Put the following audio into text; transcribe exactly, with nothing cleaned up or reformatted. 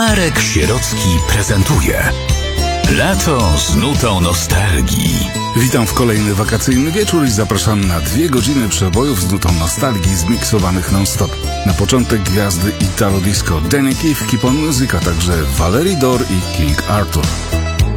Marek Sierocki prezentuje Lato z nutą nostalgii. Witam w kolejny wakacyjny wieczór i zapraszam na dwie godziny przebojów z nutą nostalgii zmiksowanych non-stop. Na początek gwiazdy Italo Disco, Danny Keith, Keep on Music, a także Valerie Dore i King Arthur.